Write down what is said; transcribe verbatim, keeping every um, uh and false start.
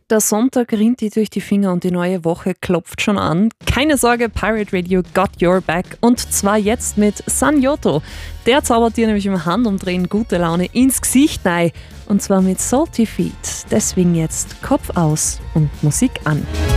Der Sonntag rinnt dir durch die Finger und die neue Woche klopft schon an. Keine Sorge, Pirate Radio got your back. Und zwar jetzt mit San Yoto. Der zaubert dir nämlich im Handumdrehen gute Laune ins Gesicht rein. Und zwar mit Salty Feet. Deswegen jetzt Kopf aus und Musik an.